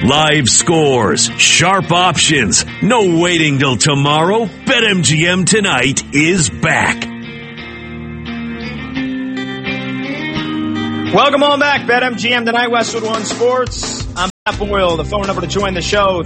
Live scores, sharp options, no waiting till tomorrow. BetMGM tonight is back. Welcome on back, BetMGM tonight, Westwood One Sports. I'm Pat Boyle. The phone number to join the show,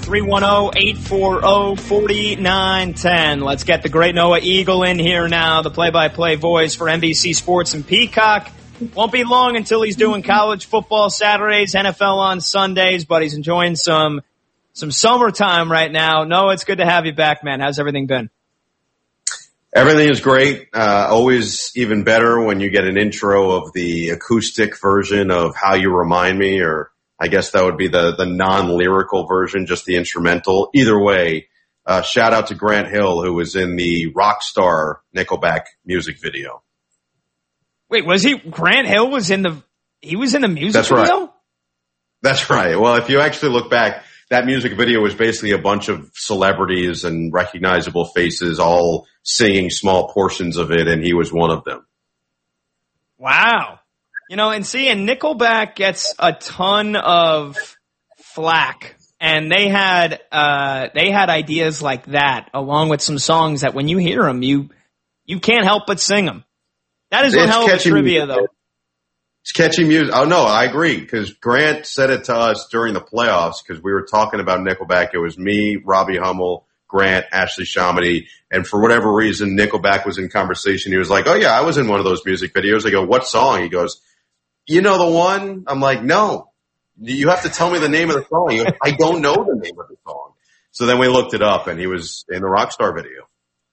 310-840-4910. Let's get the great Noah Eagle in here now, the play-by-play voice for NBC Sports and Peacock. Won't be long until he's doing college football Saturdays, NFL on Sundays, but he's enjoying some summertime right now. Noah, it's good to have you back, man. How's everything been? Everything is great. Always even better when you get an intro of the acoustic version of How You Remind Me, or I guess that would be the non-lyrical version, just the instrumental. Either way, shout out to Grant Hill, who was in the Rockstar Nickelback music video. Wait, was he? Grant Hill was in the music That's video? Right. That's right. Well, if you actually look back, that music video was basically a bunch of celebrities and recognizable faces all singing small portions of it, and he was one of them. Wow. And Nickelback gets a ton of flack, and they had ideas like that, along with some songs that when you hear them, you can't help but sing them. That is one hell of a trivia, though. It's catchy music. Oh, no, I agree, because Grant said it to us during the playoffs, because we were talking about Nickelback. It was me, Robbie Hummel, Grant, Ashley Shamedy, and for whatever reason, Nickelback was in conversation. He was like, oh, yeah, I was in one of those music videos. I go, what song? He goes, you know the one? I'm like, no. You have to tell me the name of the song. He goes, I don't know the name of the song. So then we looked it up, and he was in the Rockstar video.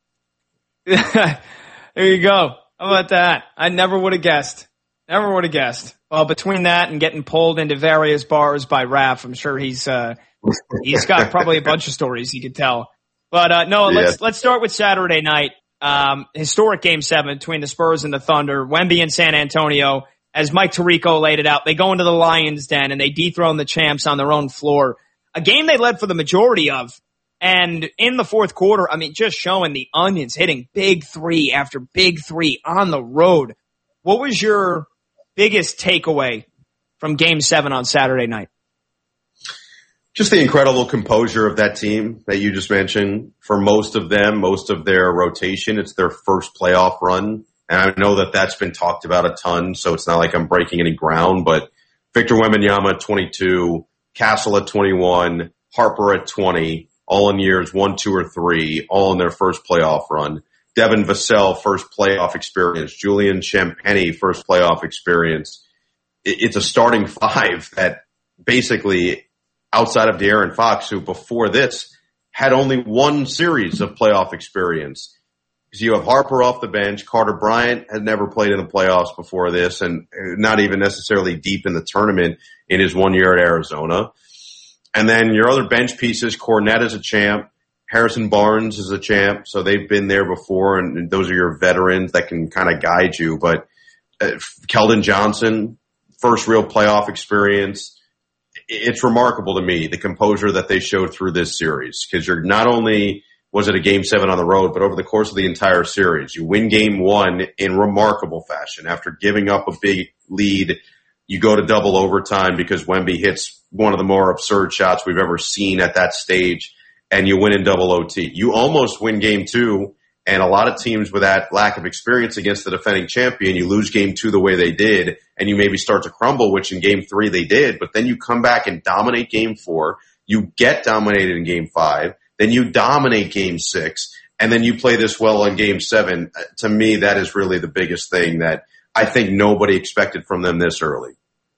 There you go. How about that? I never would have guessed. Never would have guessed. Well, between that and getting pulled into various bars by Raph, I'm sure he's got probably a bunch of stories he could tell. But no, let's start with Saturday night. Historic Game 7 between the Spurs and the Thunder. Wemby and San Antonio. As Mike Tirico laid it out, they go into the Lions' den and they dethrone the champs on their own floor. A game they led for the majority of. And in the fourth quarter, just showing the onions, hitting big three after big three on the road. What was your biggest takeaway from Game 7 on Saturday night? Just the incredible composure of that team that you just mentioned. For most of them, most of their rotation, it's their first playoff run. And I know that that's been talked about a ton, so it's not like I'm breaking any ground. But Victor Wembanyama at 22, Castle at 21, Harper at 20, all in years 1, 2, or 3, all in their first playoff run. Devin Vassell, first playoff experience. Julian Champagnie, first playoff experience. It's a starting five that basically, outside of De'Aaron Fox, who before this had only one series of playoff experience. Because you have Harper off the bench. Carter Bryant had never played in the playoffs before this, and not even necessarily deep in the tournament in his 1 year at Arizona. And then your other bench pieces, Cornette is a champ. Harrison Barnes is a champ, so they've been there before, and those are your veterans that can kind of guide you. But Keldon Johnson, first real playoff experience. It's remarkable to me, the composure that they showed through this series, because you're not only was it a Game 7 on the road, but over the course of the entire series, you win Game 1 in remarkable fashion. After giving up a big lead, you go to double overtime because Wemby hits one of the more absurd shots we've ever seen at that stage, and you win in double OT. You almost win Game 2, and a lot of teams with that lack of experience against the defending champion, you lose Game 2 the way they did, and you maybe start to crumble, which in Game 3 they did, but then you come back and dominate Game 4, you get dominated in Game 5, then you dominate Game 6, and then you play this well in Game 7. To me, that is really the biggest thing that I think nobody expected from them this early.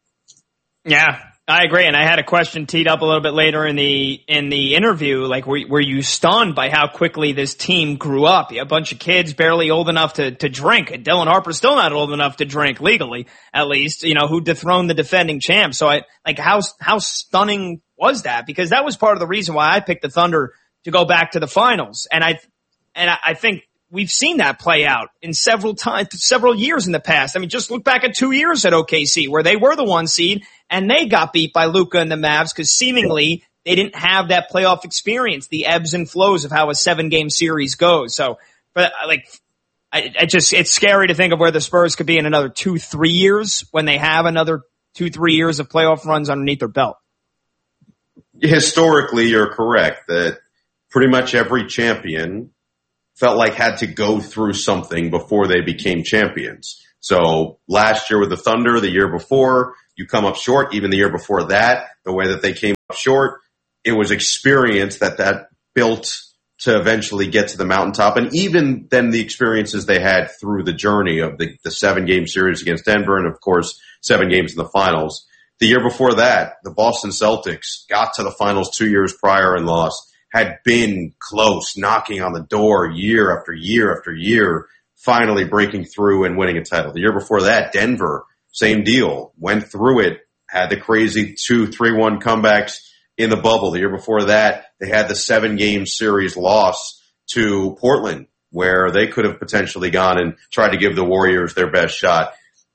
Yeah, I agree. And I had a question teed up a little bit later in the interview. Like, were you stunned by how quickly this team grew up? A bunch of kids barely old enough to drink. And Dylan Harper's still not old enough to drink legally, at least, who dethroned the defending champ. So how stunning was that? Because that was part of the reason why I picked the Thunder to go back to the finals. And I think we've seen that play out in several years in the past. Just look back at 2 years at OKC where they were the 1 seed and they got beat by Luka and the Mavs because seemingly they didn't have that playoff experience, the ebbs and flows of how a 7-game series goes. So, but it's scary to think of where the Spurs could be in another 2-3 years when they have another 2-3 years of playoff runs underneath their belt. historically, you're correct that pretty much every champion felt like had to go through something before they became champions. So last year with the Thunder, the year before, you come up short. Even the year before that, the way that they came up short, it was experience that built to eventually get to the mountaintop. And even then the experiences they had through the journey of the 7-game series against Denver and, of course, 7 games in the finals. The year before that, the Boston Celtics got to the finals 2 years prior and lost, had been close, knocking on the door year after year after year, finally breaking through and winning a title. The year before that, Denver, same deal, went through it, had the crazy 2-3-1 comebacks in the bubble. The year before that, they had the 7-game series loss to Portland, where they could have potentially gone and tried to give the Warriors their best shot.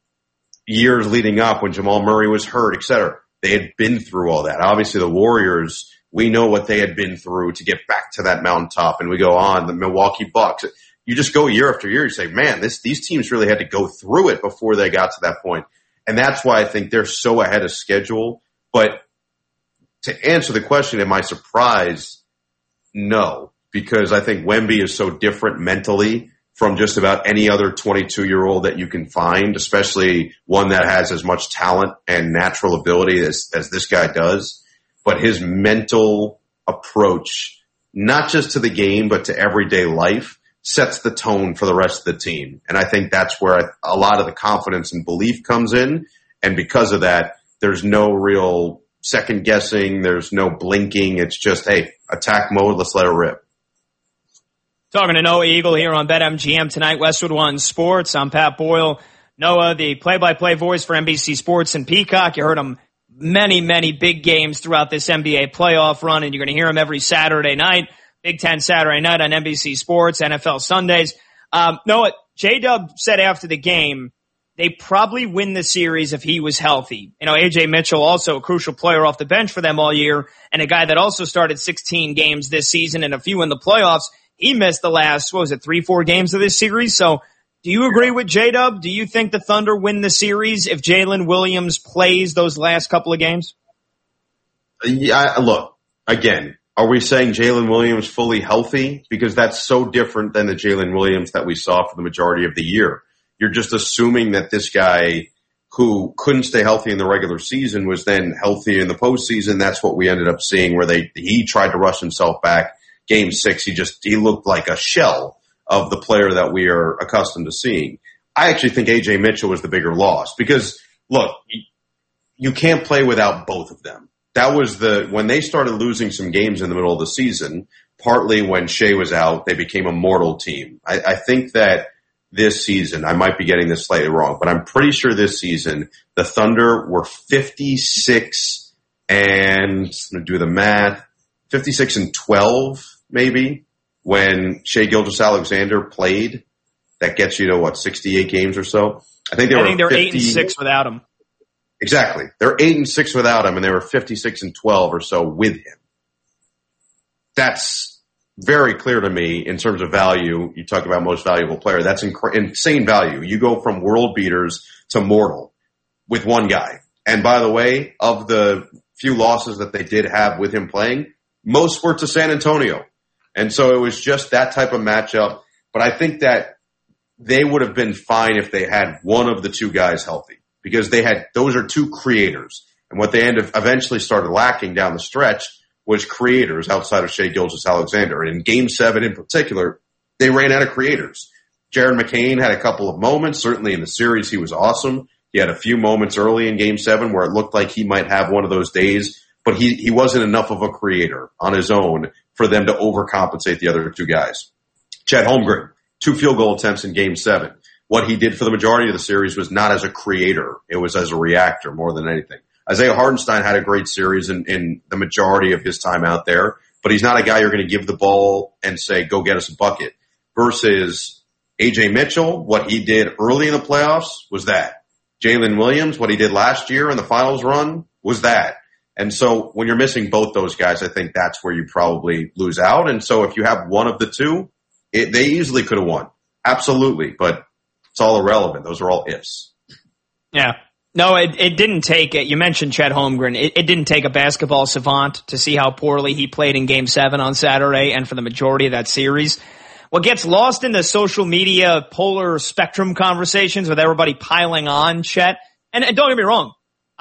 Years leading up when Jamal Murray was hurt, et cetera, they had been through all that. Obviously, the Warriors, we know what they had been through to get back to that mountaintop, and we go on. The Milwaukee Bucks. You just go year after year, you say, man, these teams really had to go through it before they got to that point. And that's why I think they're so ahead of schedule. But to answer the question, am I surprised? No, because I think Wemby is so different mentally from just about any other 22-year-old that you can find, especially one that has as much talent and natural ability as this guy does. But his mental approach, not just to the game, but to everyday life, sets the tone for the rest of the team. And I think that's where a lot of the confidence and belief comes in. And because of that, there's no real second guessing. There's no blinking. It's just, hey, attack mode. Let's let it rip. Talking to Noah Eagle here on BetMGM tonight, Westwood One Sports. I'm Pat Boyle. Noah, the play-by-play voice for NBC Sports and Peacock. You heard him many, many big games throughout this NBA playoff run, and you're going to hear him every Saturday night. Big Ten Saturday night on NBC Sports, NFL Sundays. Noah, J-Dub said after the game, they probably win the series if he was healthy. You know, A.J. Mitchell, also a crucial player off the bench for them all year, and a guy that also started 16 games this season and a few in the playoffs. He missed the last, 3-4 games of this series. So do you agree with J-Dub? Do you think the Thunder win the series if Jalen Williams plays those last couple of games? Yeah, look, again, are we saying Jalen Williams fully healthy? Because that's so different than the Jalen Williams that we saw for the majority of the year. You're just assuming that this guy who couldn't stay healthy in the regular season was then healthy in the postseason. That's what we ended up seeing where he tried to rush himself back. Game 6, he looked like a shell of the player that we are accustomed to seeing. I actually think A.J. Mitchell was the bigger loss because, look, you can't play without both of them. That was when they started losing some games in the middle of the season, partly when Shea was out, they became a mortal team. I think that this season, I might be getting this slightly wrong, but I'm pretty sure this season, the Thunder were 56 and, I'm going to do the math, 56-12, maybe, when Shea Gilgeous-Alexander played. That gets you to, 68 games or so? I think they're 8-6 without him. Exactly. They're 8-6 without him, and they were 56-12 or so with him. That's very clear to me in terms of value. You talk about most valuable player. That's insane value. You go from world beaters to mortal with one guy. And by the way, of the few losses that they did have with him playing, most were to San Antonio. And so it was just that type of matchup. But I think that they would have been fine if they had one of the two guys healthy because those are two creators. And what they eventually started lacking down the stretch was creators outside of Shea Gilgeous-Alexander. And in Game 7 in particular, they ran out of creators. Jared McCain had a couple of moments. Certainly in the series, he was awesome. He had a few moments early in Game 7 where it looked like he might have one of those days. But he wasn't enough of a creator on his own for them to overcompensate the other two guys. Chet Holmgren, 2 field goal attempts in Game 7. What he did for the majority of the series was not as a creator. It was as a reactor more than anything. Isaiah Hartenstein had a great series in the majority of his time out there, but he's not a guy you're going to give the ball and say, go get us a bucket. Versus A.J. Mitchell, what he did early in the playoffs was that. Jalen Williams, what he did last year in the finals run was that. And so when you're missing both those guys, I think that's where you probably lose out. And so if you have one of the two, they easily could have won. Absolutely. But it's all irrelevant. Those are all ifs. Yeah. No, it didn't take it. You mentioned Chet Holmgren. It didn't take a basketball savant to see how poorly he played in Game 7 on Saturday and for the majority of that series. What gets lost in the social media polar spectrum conversations with everybody piling on Chet, and don't get me wrong,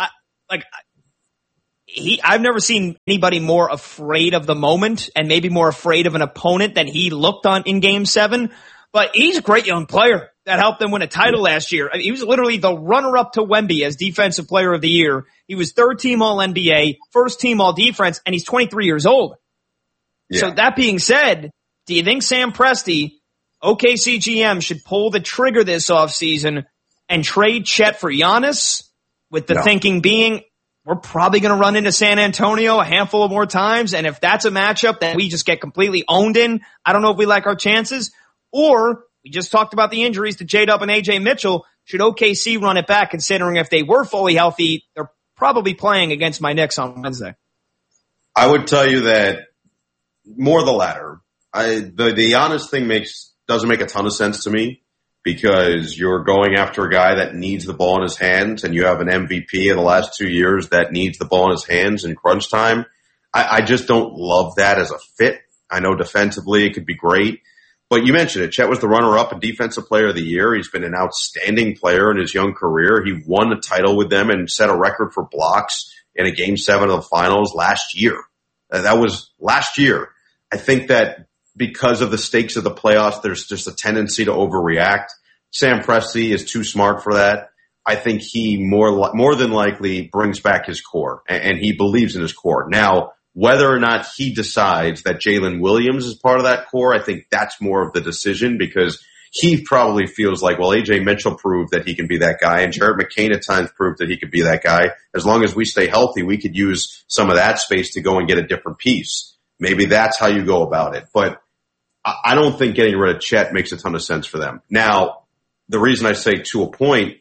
I've never seen anybody more afraid of the moment and maybe more afraid of an opponent than he looked on in Game 7. But he's a great young player that helped them win a title last year. I mean, he was literally the runner-up to Wemby as Defensive Player of the Year. He was third-team All-NBA, first-team All-Defense, and he's 23 years old. Yeah. So that being said, do you think Sam Presti, OKC GM, should pull the trigger this offseason and trade Chet for Giannis? With the thinking being, we're probably going to run into San Antonio a handful of more times, and if that's a matchup that we just get completely owned in, I don't know if we like our chances. Or, we just talked about the injuries to J-Dub and AJ Mitchell. Should OKC run it back, considering if they were fully healthy, they're probably playing against my Knicks on Wednesday? I would tell you that more the latter. The Giannis thing doesn't make a ton of sense to me, because you're going after a guy that needs the ball in his hands, and you have an MVP in the last 2 years that needs the ball in his hands in crunch time. I just don't love that as a fit. I know defensively it could be great. But you mentioned it. Chet was the runner-up and Defensive Player of the Year. He's been an outstanding player in his young career. He won a title with them and set a record for blocks in a Game 7 of the finals last year. That was last year. I think that because of the stakes of the playoffs, there's just a tendency to overreact. Sam Presti is too smart for that. I think he more than likely brings back his core, and he believes in his core. Now, whether or not he decides that Jalen Williams is part of that core, I think that's more of the decision, because he probably feels like, well, AJ Mitchell proved that he can be that guy, and Jared McCain at times proved that he could be that guy. As long as we stay healthy, we could use some of that space to go and get a different piece. Maybe that's how you go about it. But I don't think getting rid of Chet makes a ton of sense for them. Now, the reason I say to a point,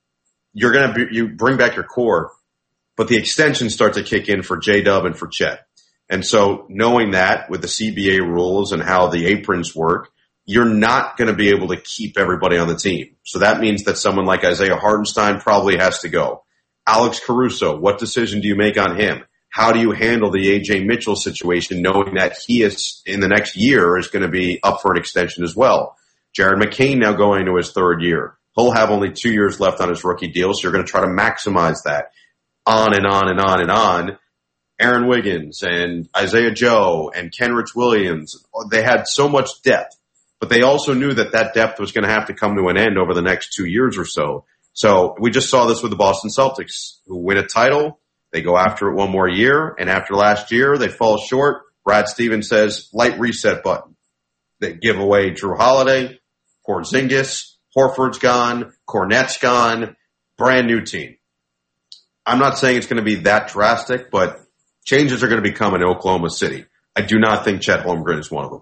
you bring back your core, but the extensions start to kick in for J-Dub and for Chet. And so knowing that with the CBA rules and how the aprons work, you're not going to be able to keep everybody on the team. So that means that someone like Isaiah Hartenstein probably has to go. Alex Caruso, what decision do you make on him? How do you handle the AJ Mitchell situation, knowing that he is in the next year is going to be up for an extension as well? Jared McCain now going into his third year. He'll have only 2 years left on his rookie deal, so you're going to try to maximize that. On and on and on and on. Aaron Wiggins and Isaiah Joe and Kenrich Williams, they had so much depth, but they also knew that that depth was going to have to come to an end over the next 2 years or so. So we just saw this with the Boston Celtics, who win a title. They go after it one more year, and after last year, they fall short. Brad Stevens says, light reset button. They give away Drew Holiday, Porzingis, Horford's gone, Cornette's gone, brand new team. I'm not saying it's going to be that drastic, but changes are going to be coming in Oklahoma City. I do not think Chet Holmgren is one of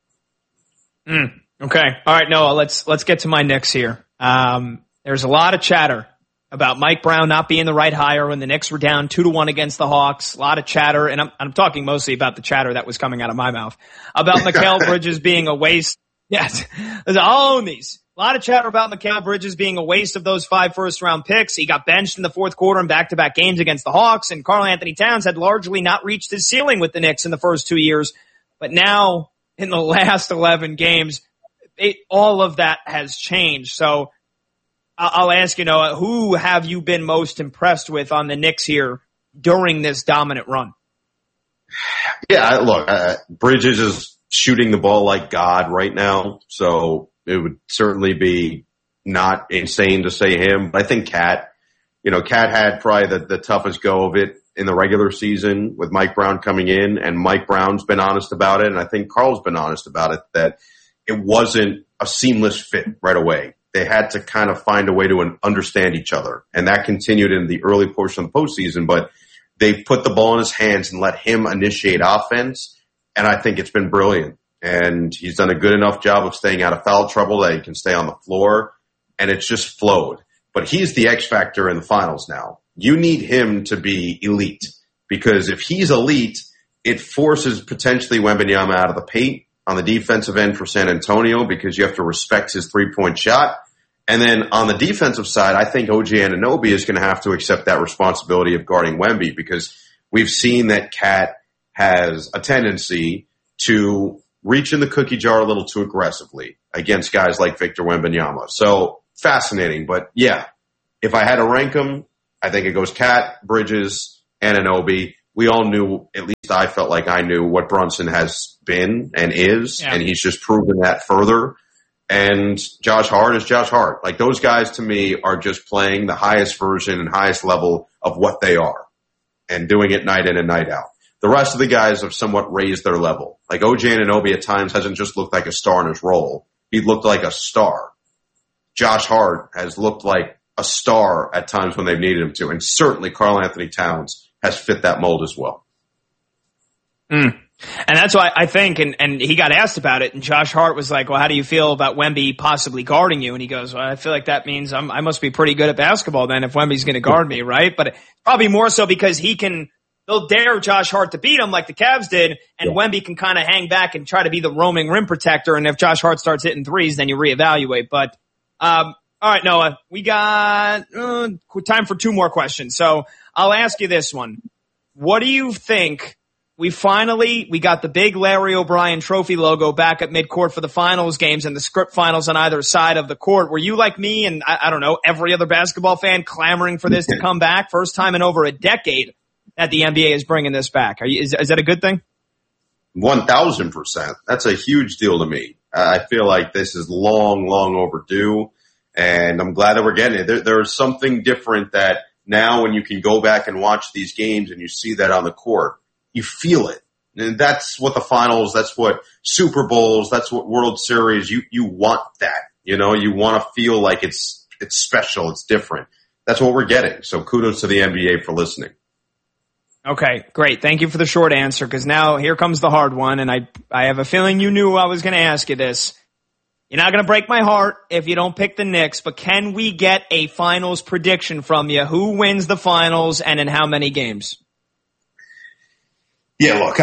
them. Okay. All right, Noah, let's get to my Knicks here. There's a lot of chatter about Mike Brown not being the right hire when the Knicks were down 2-1 against the Hawks. A lot of chatter, and I'm talking mostly about the chatter that was coming out of my mouth, about Mikal Bridges being a waste. Yes, I'll own these. A lot of chatter about Mikal Bridges being a waste of those 5 first-round picks. He got benched in the fourth quarter in back-to-back games against the Hawks, and Karl-Anthony Towns had largely not reached his ceiling with the Knicks in the first 2 years. But now, in the last 11 games, all of that has changed. So I'll ask you, Noah, who have you been most impressed with on the Knicks here during this dominant run? Yeah, look, Bridges is shooting the ball like God right now, so it would certainly be not insane to say him. But I think Cat had probably the toughest go of it in the regular season with Mike Brown coming in, and Mike Brown's been honest about it, and I think Carl's been honest about it, that it wasn't a seamless fit right away. They had to kind of find a way to understand each other, and that continued in the early portion of the postseason, but they put the ball in his hands and let him initiate offense, and I think it's been brilliant. And he's done a good enough job of staying out of foul trouble that he can stay on the floor, and it's just flowed. But he's the X factor in the finals now. You need him to be elite, because if he's elite, it forces potentially Wembanyama out of the paint on the defensive end for San Antonio, because you have to respect his three-point shot. And then on the defensive side, I think OG Anunoby is going to have to accept that responsibility of guarding Wemby, because we've seen that Cat has a tendency to reach in the cookie jar a little too aggressively against guys like Victor Wembanyama. So fascinating. But yeah, if I had to rank them, I think it goes Cat, Bridges, Anunoby. We all knew, at least I felt like I knew what Brunson has been and is, and he's just proven that further. And Josh Hart is Josh Hart. Like, those guys to me are just playing the highest version and highest level of what they are and doing it night in and night out. The rest of the guys have somewhat raised their level. Like, OG Anunoby at times hasn't just looked like a star in his role. He looked like a star. Josh Hart has looked like a star at times when they've needed him to. And certainly Karl Anthony Towns has fit that mold as well. And that's why I think, and he got asked about it, and Josh Hart was like, well, how do you feel about Wemby possibly guarding you? And he goes, well, I feel like that means I must be pretty good at basketball then if Wemby's going to guard me, right? But probably more so because they'll dare Josh Hart to beat him like the Cavs did, and Wemby can kind of hang back and try to be the roaming rim protector, and if Josh Hart starts hitting threes, then you reevaluate. But all right, Noah, we got time for 2 more questions. So I'll ask you this one. What do you think? We got the big Larry O'Brien trophy logo back at midcourt for the finals games and the script finals on either side of the court. Were you like me and I don't know, every other basketball fan clamoring for this to come back? First time in over a decade that the NBA is bringing this back. Is that a good thing? 1,000%. That's a huge deal to me. I feel like this is long, long overdue, and I'm glad that we're getting it. There's something different that now when you can go back and watch these games and you see that on the court, you feel it. And that's what the finals, that's what Super Bowls, that's what World Series, you want that. You know, you want to feel like it's special, it's different. That's what we're getting. So kudos to the NBA for listening. Okay, great. Thank you for the short answer, because now here comes the hard one, and I have a feeling you knew I was going to ask you this. You're not going to break my heart if you don't pick the Knicks, but can we get a finals prediction from you? Who wins the finals and in how many games? Yeah, look,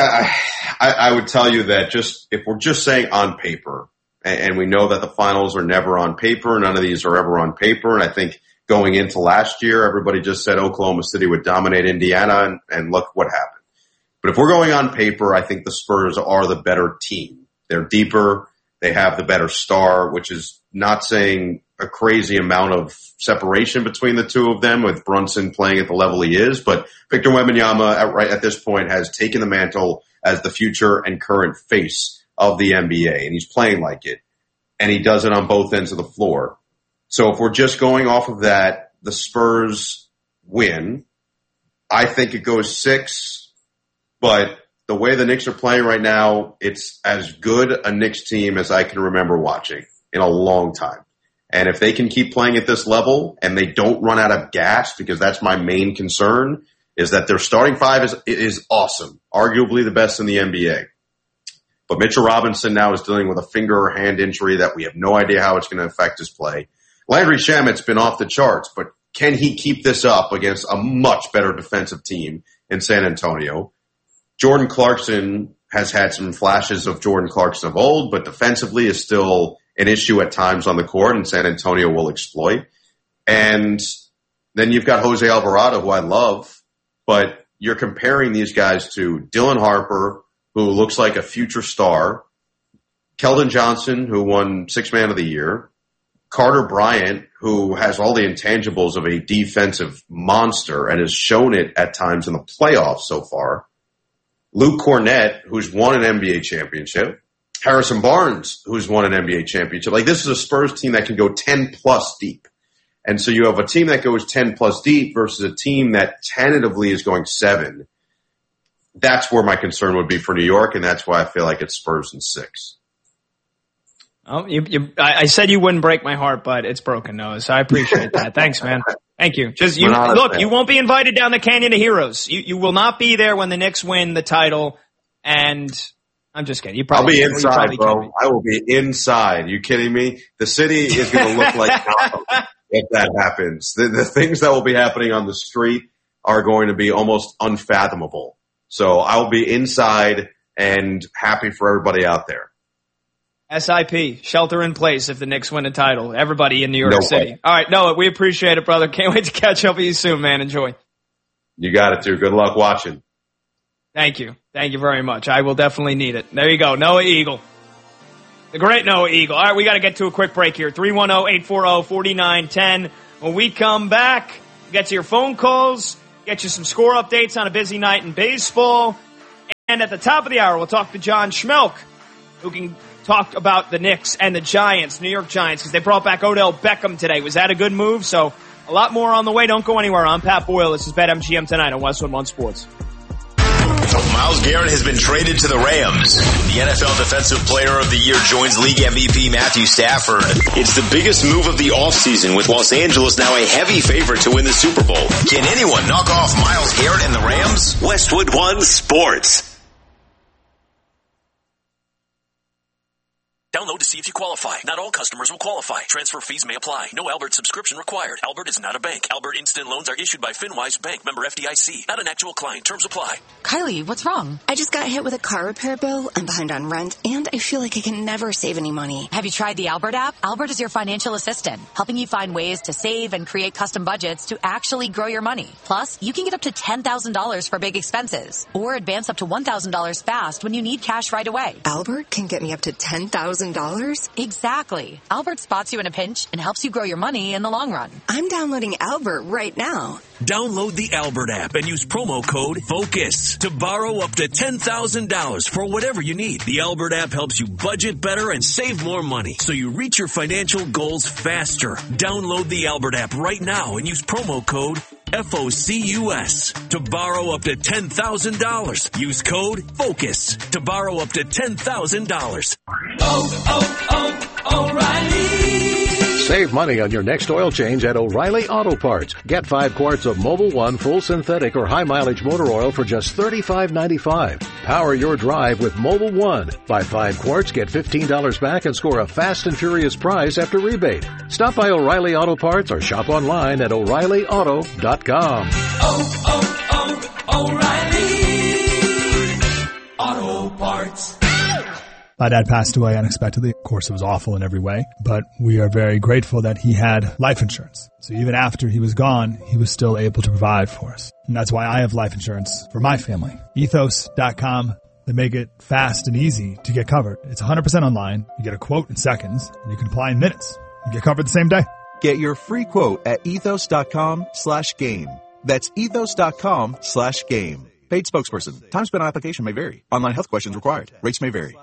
I would tell you that just if we're just saying on paper, and we know that the finals are never on paper, none of these are ever on paper, and I think going into last year, everybody just said Oklahoma City would dominate Indiana, and look what happened. But if we're going on paper, I think the Spurs are the better team. They're deeper, they have the better star, which is not saying a crazy amount of separation between the two of them, with Brunson playing at the level he is. But Victor Wembanyama at this point has taken the mantle as the future and current face of the NBA, and he's playing like it. And he does it on both ends of the floor. So if we're just going off of that, the Spurs win. I think it goes 6, but the way the Knicks are playing right now, it's as good a Knicks team as I can remember watching in a long time. And if they can keep playing at this level and they don't run out of gas, because that's my main concern, is that their starting 5 is awesome, arguably the best in the NBA. But Mitchell Robinson now is dealing with a finger or hand injury that we have no idea how it's going to affect his play. Landry Shamet's been off the charts, but can he keep this up against a much better defensive team in San Antonio? Jordan Clarkson has had some flashes of Jordan Clarkson of old, but defensively is still an issue at times on the court, and San Antonio will exploit. And then you've got Jose Alvarado, who I love, but you're comparing these guys to Dylan Harper, who looks like a future star, Keldon Johnson, who won Sixth Man of the Year, Carter Bryant, who has all the intangibles of a defensive monster and has shown it at times in the playoffs so far, Luke Cornett, who's won an NBA championship, Harrison Barnes, who's won an NBA championship. Like, this is a Spurs team that can go 10-plus deep. And so you have a team that goes 10-plus deep versus a team that tentatively is going 7. That's where my concern would be for New York, and that's why I feel like it's Spurs in 6. Oh, I said you wouldn't break my heart, but it's broken, Noah, so I appreciate that. Thanks, man. Thank you. You won't be invited down the Canyon of Heroes. You will not be there when the Knicks win the title, and I'm just kidding. I'll be inside, bro. I will be inside. You kidding me? The city is going to look like Gotham if that happens. The things that will be happening on the street are going to be almost unfathomable. So I'll be inside and happy for everybody out there. SIP, shelter in place if the Knicks win a title. Everybody in New York City. All right, Noah, we appreciate it, brother. Can't wait to catch up with you soon, man. Enjoy. You got it, too. Good luck watching. Thank you. Thank you very much. I will definitely need it. There you go. Noah Eagle. The great Noah Eagle. All right, we got to get to a quick break here. 310-840-4910. When we come back, get to your phone calls, get you some score updates on a busy night in baseball. And at the top of the hour, we'll talk to John Schmelk, who can talk about the Knicks and the Giants, New York Giants, because they brought back Odell Beckham today. Was that a good move? So a lot more on the way. Don't go anywhere. I'm Pat Boyle. This is BetMGM Tonight on Westwood One Sports. Myles Garrett has been traded to the Rams. The NFL Defensive Player of the Year joins league MVP Matthew Stafford. It's the biggest move of the offseason, with Los Angeles now a heavy favorite to win the Super Bowl. Can anyone knock off Myles Garrett and the Rams? Westwood One Sports. Download to see if you qualify. Not all customers will qualify. Transfer fees may apply. No Albert subscription required. Albert is not a bank. Albert Instant Loans are issued by FinWise Bank, member FDIC. Not an actual client. Terms apply. Kylie, what's wrong? I just got hit with a car repair bill. I'm behind on rent, and I feel like I can never save any money. Have you tried the Albert app? Albert is your financial assistant, helping you find ways to save and create custom budgets to actually grow your money. Plus, you can get up to $10,000 for big expenses, or advance up to $1,000 fast when you need cash right away. Albert can get me up to $10,000? Exactly. Albert spots you in a pinch and helps you grow your money in the long run. I'm downloading Albert right now. Download the Albert app and use promo code FOCUS to borrow up to $10,000 for whatever you need. The Albert app helps you budget better and save more money, so you reach your financial goals faster. Download the Albert app right now and use promo code FOCUS to borrow up to $10,000. Use code FOCUS to borrow up to $10,000. O'Reilly. Save money on your next oil change at O'Reilly Auto Parts. Get 5 quarts of Mobil 1 full synthetic or high mileage motor oil for just $35.95. Power your drive with Mobil 1. Buy 5 quarts, get $15 back, and score a fast and furious prize after rebate. Stop by O'Reilly Auto Parts or shop online at O'ReillyAuto.com. O'Reilly Auto Parts. My dad passed away unexpectedly. Of course, it was awful in every way, but we are very grateful that he had life insurance. So even after he was gone, he was still able to provide for us. And that's why I have life insurance for my family. Ethos.com. They make it fast and easy to get covered. It's 100% online. You get a quote in seconds, and you can apply in minutes. You get covered the same day. Get your free quote at ethos.com/game. That's ethos.com/game. Paid spokesperson. Time spent on application may vary. Online health questions required. Rates may vary.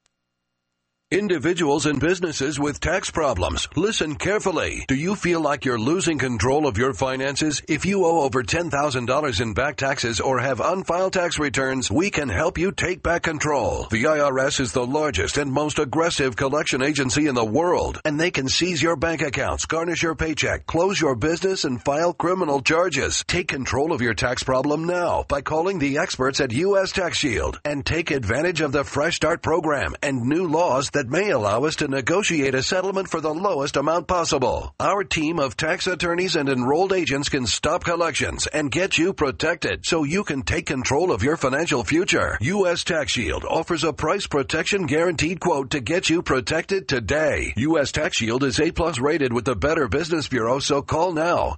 Individuals and businesses with tax problems, listen carefully. Do you feel like you're losing control of your finances? If you owe over $10,000 in back taxes or have unfiled tax returns, we can help you take back control. The IRS is the largest and most aggressive collection agency in the world, and they can seize your bank accounts, garnish your paycheck, close your business, and file criminal charges. Take control of your tax problem now by calling the experts at U.S. Tax Shield and take advantage of the Fresh Start program and new laws that may allow us to negotiate a settlement for the lowest amount possible. Our team of tax attorneys and enrolled agents can stop collections and get you protected so you can take control of your financial future. U.S. Tax Shield offers a price protection guaranteed quote to get you protected today. U.S. Tax Shield is A+ rated with the Better Business Bureau, so call now.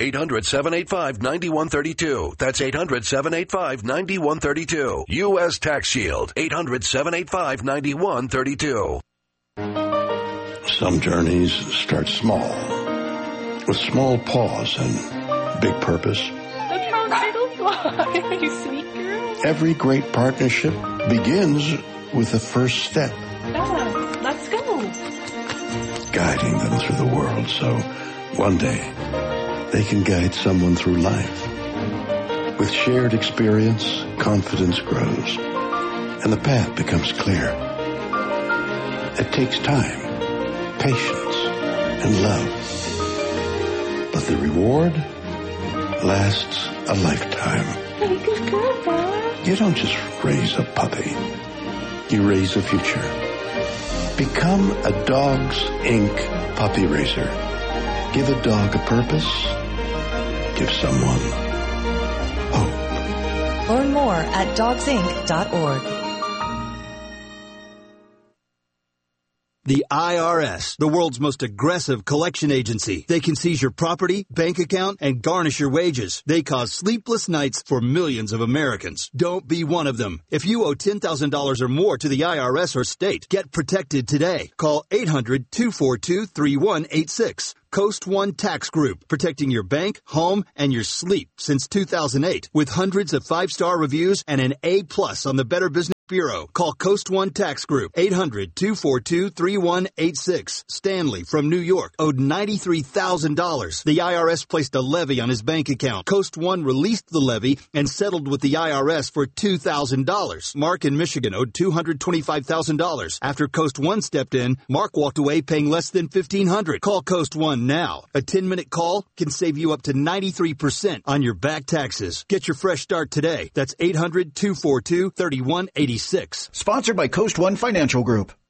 800-785-9132. That's 800-785-9132. U.S. Tax Shield. 800-785-9132. Some journeys start small, with small pause and big purpose. Look how little fly, you sweet girl. Every great partnership begins with the first step. Dad, let's go. Guiding them through the world so one day they can guide someone through life. With shared experience, confidence grows, and the path becomes clear. It takes time, patience, and love. But the reward lasts a lifetime. Good girl, Dad. You don't just raise a puppy. You raise a future. Become a Dogs Inc. puppy raiser. Give a dog a purpose. Give someone hope. Learn more at dogsinc.org. The IRS, the world's most aggressive collection agency. They can seize your property, bank account, and garnish your wages. They cause sleepless nights for millions of Americans. Don't be one of them. If you owe $10,000 or more to the IRS or state, get protected today. Call 800-242-3186. Coast One Tax Group, protecting your bank, home, and your sleep since 2008 with hundreds of 5-star reviews and an A+ on the Better Business Bureau. Call Coast One Tax Group, 800-242-3186. Stanley from New York owed $93,000. The IRS placed a levy on his bank account. Coast One released the levy and settled with the IRS for $2,000. Mark in Michigan owed $225,000. After Coast One stepped in, Mark walked away paying less than $1,500. Call Coast One now. A 10-minute call can save you up to 93% on your back taxes. Get your fresh start today. That's 800-242-3186. Sponsored by Coast One Financial Group.